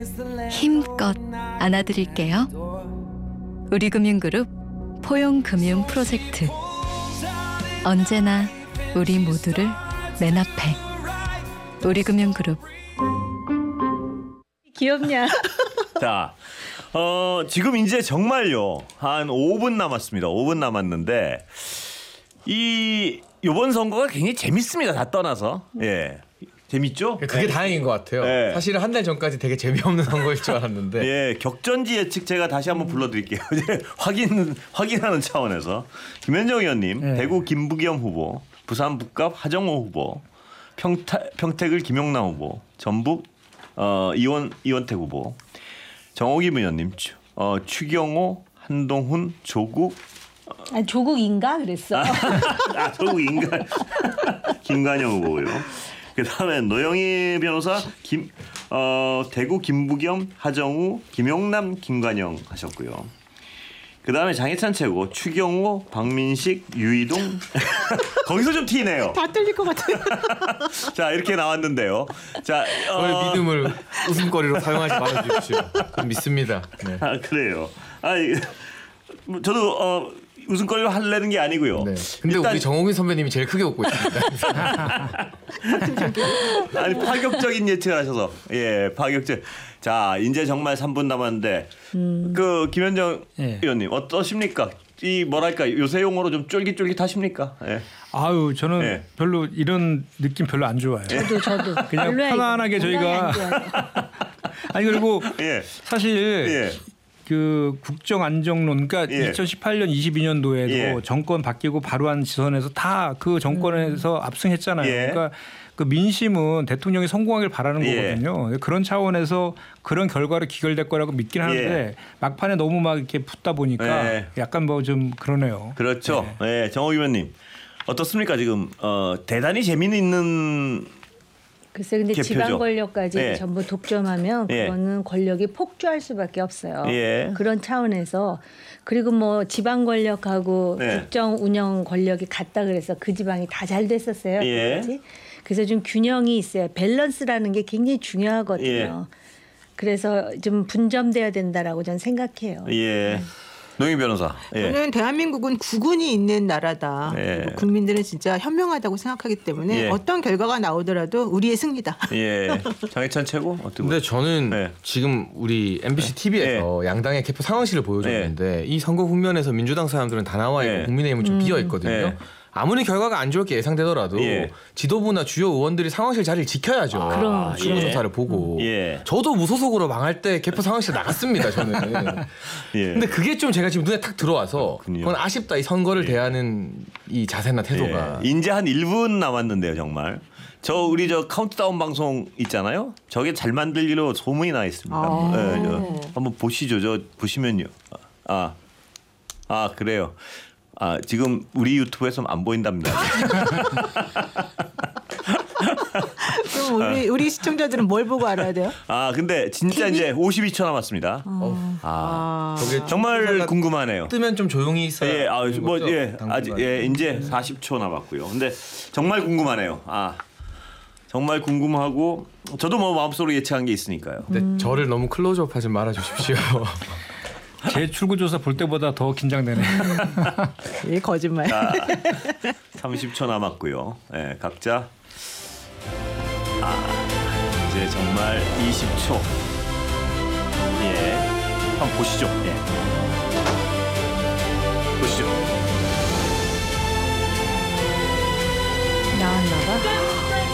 힘껏 안아드릴게요. 우리금융그룹 포용금융 프로젝트. 언제나 우리 모두를 맨 앞에. 우리금융그룹. 귀엽냐? 자, 지금 이제 정말요 한 5분 남았습니다. 5분 남았는데 이번 선거가 굉장히 재밌습니다. 다 떠나서 재밌죠? 그게 다행인 것 같아요. 네. 사실은 한 달 전까지 되게 재미없는 선거일 줄 알았는데. 예, 격전지 예측 제가 다시 한번 불러드릴게요. 이제 확인하는 차원에서 김현정 의원님, 대구 김부겸 후보, 부산 북갑 하정호 후보, 평택을 김용남 후보, 전북 이원택 후보, 정호김 의원님, 추경호, 한동훈, 조국. 조국인가 그랬어. 조국인가. 김관영 후보고요. 그다음에 노영희 변호사, 대구 김부겸, 하정우, 김용남, 김관영 하셨고요. 그다음에 장해찬 최고, 추경호, 박민식, 유이동. 거기서 좀 티네요. 다 틀릴 것 같아요. 자, 이렇게 나왔는데요. 자, 저의 믿음을 웃음거리로 사용하지 말아주십시오. 좀 믿습니다. 네. 그래요. 저도 웃음거리로 하려는 게 아니고요. 네. 근데 우리 정홍인 선배님이 제일 크게 웃고 있습니다. 아니, 파격적인 예측을 하셔서 파격적. 자, 이제 정말 3분 남았는데 김현정 의원님 어떠십니까? 이 뭐랄까 요새 용어로 좀 쫄깃쫄깃하십니까? 아유, 저는 별로 이런 느낌 별로 안 좋아요. 저도 그냥 편안하게 저희가 아니 그리고 사실 그 국정안정론, 그러니까 2018년, 22년도에도 정권 바뀌고 바로 한 지선에서 다 그 정권에서 압승했잖아요. 그러니까 그 민심은 대통령이 성공하길 바라는 거거든요. 그런 차원에서 그런 결과로 기결될 거라고 믿긴 하는데 막판에 너무 막 이렇게 붙다 보니까 약간 뭐 좀 그러네요. 그렇죠. 정호 의원님 어떻습니까? 지금 대단히 재미있는. 글쎄 근데 개표죠. 지방 권력까지 전부 독점하면 그거는 권력이 폭주할 수밖에 없어요. 그런 차원에서 그리고 뭐 지방 권력하고 국정 운영 권력이 같다 그래서 그 지방이 다 잘 됐었어요. 그래서 좀 균형이 있어요. 밸런스라는 게 굉장히 중요하거든요. 그래서 좀 분점돼야 된다라고 저는 생각해요. 노영희 변호사. 저는 대한민국은 국군이 있는 나라다. 그리고 국민들은 진짜 현명하다고 생각하기 때문에 어떤 결과가 나오더라도 우리의 승리다. 장해찬 최고 어떻게? 근데 저는 지금 우리 MBC TV에서 양당의 개표 상황실을 보여줬는데 이 선거 국면에서 민주당 사람들은 다 나와 있고 국민의힘은 좀 비어 있거든요. 아무리 결과가 안 좋게 예상되더라도 지도부나 주요 의원들이 상황실 자리를 지켜야죠. 출구조사를 보고. 저도 무소속으로 망할 때 개표 상황실 나갔습니다. 저는. 근데 그게 좀 제가 지금 눈에 탁 들어와서 그건 아쉽다. 이 선거를 대하는 이 자세나 태도가. 이제 한 1분 남았는데요. 정말. 우리 카운트다운 방송 있잖아요. 저게 잘 만들기로 소문이 나 있습니다. 한번 보시죠. 보시면요. 그래요. 지금 우리 유튜브에서 안 보인답니다. 그럼 우리 시청자들은 뭘 보고 알아야 돼요? 근데 진짜 TV? 이제 52초 남았습니다. 저게 정말 궁금하네요. 뜨면 좀 조용히 있어요. 아직 이제 40초 남았고요. 근데 정말 궁금하네요. 정말 궁금하고 저도 뭐 마음속으로 예측한 게 있으니까요. 근데 저를 너무 클로즈업하지 말아 주십시오. 제 출구조사 볼 때보다 더 긴장되네요. 이 거짓말. 30초 남았고요. 각자 이제 정말 20초. 한번 보시죠. 보시죠. 나왔나봐.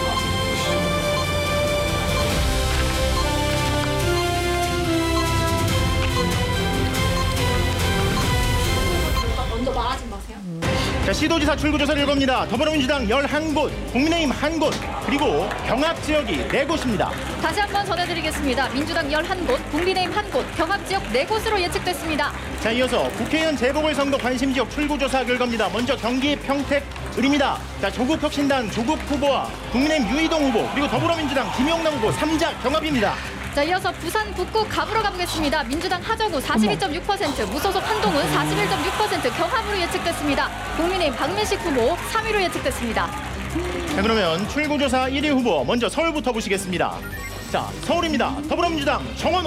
자, 시도지사 출구조사를 겁니다. 더불어민주당 11곳, 국민의힘 1곳, 그리고 경합지역이 4곳입니다. 다시 한번 전해드리겠습니다. 민주당 11곳, 국민의힘 1곳, 경합지역 4곳으로 예측됐습니다. 자, 이어서 국회의원 재보궐선거 관심지역 출구조사 결과입니다. 먼저 경기 평택을입니다. 자, 조국혁신당 조국 후보와 국민의힘 유이동 후보, 그리고 더불어민주당 김용남 후보 3자 경합입니다. 자, 이어서 부산 북구 갑으로 가보겠습니다. 민주당 하정우 42.6%, 무소속 한동훈 41.6% 경합으로 예측됐습니다. 국민의힘 박민식 후보 3위로 예측됐습니다. 자, 그러면 출구조사 1위 후보 먼저 서울부터 보시겠습니다. 자, 자, 서울입니다. 더불어민주당 정원